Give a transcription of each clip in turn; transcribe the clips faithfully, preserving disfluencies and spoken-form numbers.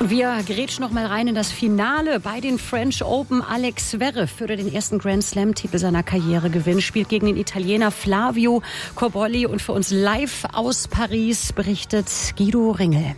Wir grätschen noch mal rein in das Finale bei den French Open. Alex Zverev würde den ersten Grand Slam-Titel seiner Karriere gewinnen, spielt gegen den Italiener Flavio Cobolli. Und für uns live aus Paris berichtet Guido Ringel.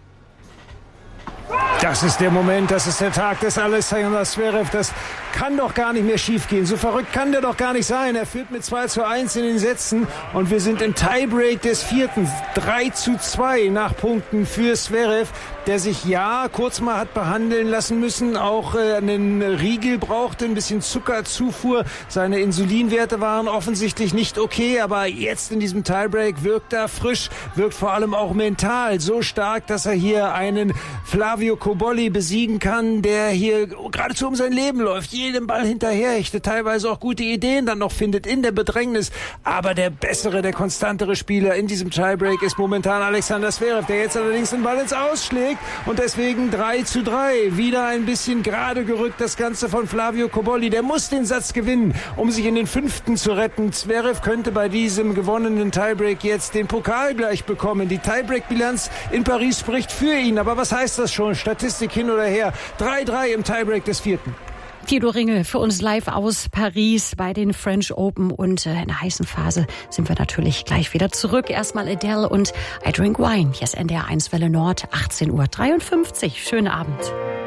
Das ist der Moment, das ist der Tag des Alexander Zverev. Das kann doch gar nicht mehr schiefgehen. So verrückt kann der doch gar nicht sein. Er führt mit zwei zu eins in den Sätzen und wir sind im Tiebreak des vierten. drei zu zwei nach Punkten für Zverev, der sich ja kurz mal hat behandeln lassen müssen, auch äh, einen Riegel brauchte, ein bisschen Zuckerzufuhr. Seine Insulinwerte waren offensichtlich nicht okay, aber jetzt in diesem Tiebreak wirkt er frisch, wirkt vor allem auch mental so stark, dass er hier einen Flavio Cobolli besiegen kann, der hier geradezu um sein Leben läuft, jedem Ball hinterherhechtet, teilweise auch gute Ideen dann noch findet in der Bedrängnis. Aber der bessere, der konstantere Spieler in diesem Tiebreak ist momentan Alexander Zverev, der jetzt allerdings den Ball ins Ausschlägt und deswegen drei zu drei. Wieder ein bisschen gerade gerückt das Ganze von Flavio Cobolli. Der muss den Satz gewinnen, um sich in den fünften zu retten. Zverev könnte bei diesem gewonnenen Tiebreak jetzt den Pokal gleich bekommen. Die Tiebreak-Bilanz in Paris spricht für ihn. Aber was heißt das schon? Statistik hin oder her. drei drei im Tiebreak des vierten. Guido Ringel für uns live aus Paris bei den French Open. Und äh, in der heißen Phase sind wir natürlich gleich wieder zurück. Erstmal Adele und I Drink Wine. Hier ist N D R eins Welle Nord, achtzehn Uhr dreiundfünfzig. Schönen Abend.